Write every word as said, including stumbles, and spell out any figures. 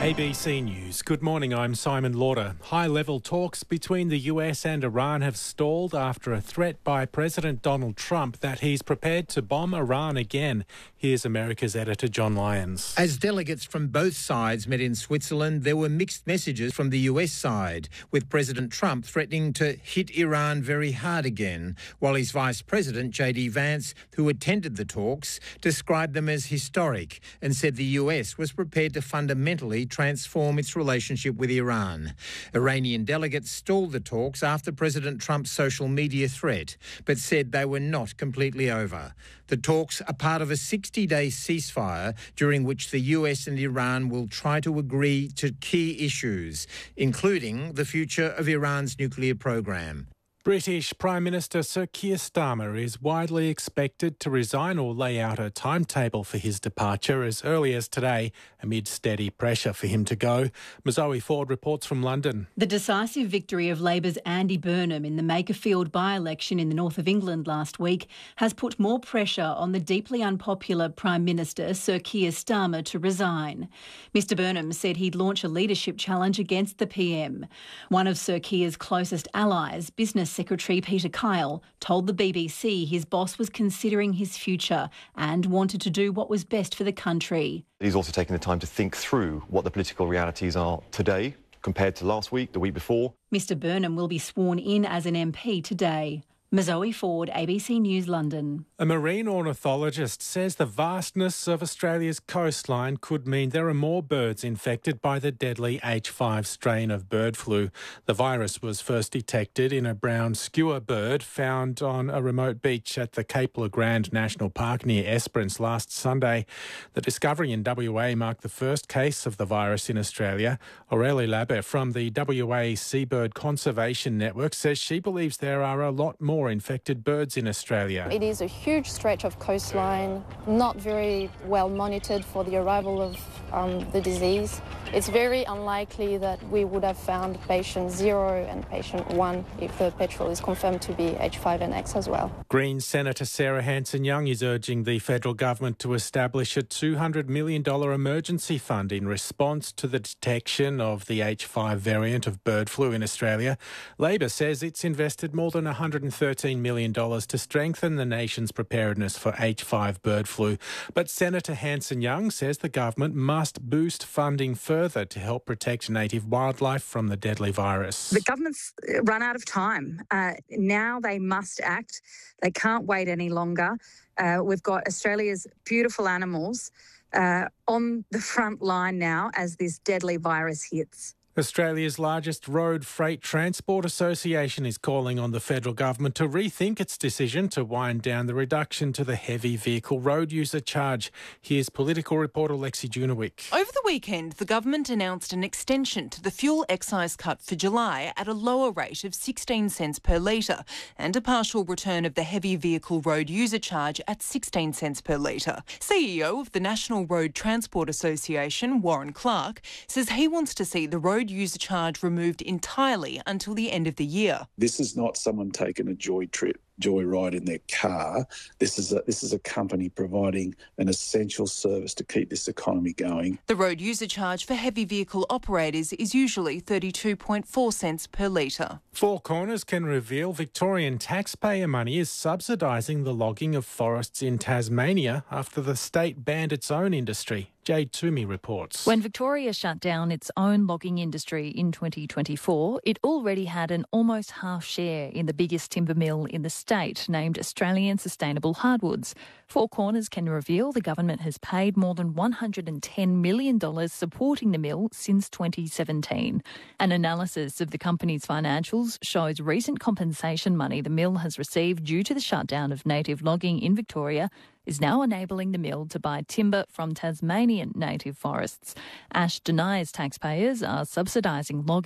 A B C News. Good morning, I'm Simon Lauder. High-level talks between the U S and Iran have stalled after a threat by President Donald Trump that he's prepared to bomb Iran again. Here's America's editor John Lyons. As delegates from both sides met in Switzerland, there were mixed messages from the U S side, with President Trump threatening to hit Iran very hard again, while his Vice President, J D Vance, who attended the talks, described them as historic and said the U S was prepared to fundamentally transform its relationship with Iran. Iranian delegates stalled the talks after President Trump's social media threat, but said they were not completely over. The talks are part of a sixty-day ceasefire during which the U S and Iran will try to agree to key issues, including the future of Iran's nuclear program. British Prime Minister Sir Keir Starmer is widely expected to resign or lay out a timetable for his departure as early as today, amid steady pressure for him to go. Mazoe Ford reports from London. The decisive victory of Labor's Andy Burnham in the Makerfield by-election in the north of England last week has put more pressure on the deeply unpopular Prime Minister Sir Keir Starmer to resign. Mr Burnham said he'd launch a leadership challenge against the P M. One of Sir Keir's closest allies, Business Secretary Peter Kyle, told the B B C his boss was considering his future and wanted to do what was best for the country. He's also taking the time to think through what the political realities are today compared to last week, the week before. Mr Burnham will be sworn in as an M P today. Mazoe Ford, A B C News, London. A marine ornithologist says the vastness of Australia's coastline could mean there are more birds infected by the deadly H five strain of bird flu. The virus was first detected in a brown skua bird found on a remote beach at the Cape Le Grand National Park near Esperance last Sunday. The discovery in W A marked the first case of the virus in Australia. Aurélie Labbe from the W A Seabird Conservation Network says she believes there are a lot more infected birds in Australia. It is a huge stretch of coastline, not very well monitored for the arrival of um, the disease. It's very unlikely that we would have found patient zero and patient one if the petrel is confirmed to be H five N X as well. Greens Senator Sarah Hanson-Young is urging the federal government to establish a two hundred million dollars emergency fund in response to the detection of the H five variant of bird flu in Australia. Labor says it's invested more than one hundred thirteen million dollars to strengthen the nation's preparedness for H five bird flu. But Senator Hanson-Young says the government must boost funding further to help protect native wildlife from the deadly virus. The government's run out of time. Uh, now they must act. They can't wait any longer. Uh, we've got Australia's beautiful animals uh, on the front line now as this deadly virus hits. Australia's largest road freight transport association is calling on the federal government to rethink its decision to wind down the reduction to the heavy vehicle road user charge. Here's political reporter Lexi Junowick. Over the weekend, the government announced an extension to the fuel excise cut for July at a lower rate of sixteen cents per litre and a partial return of the heavy vehicle road user charge at sixteen cents per litre. C E O of the National Road Transport Association, Warren Clark, says he wants to see the road user charge removed entirely until the end of the year. This is not someone taking a joy trip, joy ride in their car. This is a, this is a company providing an essential service to keep this economy going. The road user charge for heavy vehicle operators is usually thirty-two point four cents per litre. Four Corners can reveal Victorian taxpayer money is subsidising the logging of forests in Tasmania after the state banned its own industry. Jade Toomey reports. When Victoria shut down its own logging industry in twenty twenty-four, it already had an almost half share in the biggest timber mill in the state, named Australian Sustainable Hardwoods. Four Corners can reveal the government has paid more than one hundred ten million dollars supporting the mill since twenty seventeen. An analysis of the company's financials shows recent compensation money the mill has received due to the shutdown of native logging in Victoria is now enabling the mill to buy timber from Tasmanian native forests. Ash denies taxpayers are subsidising logging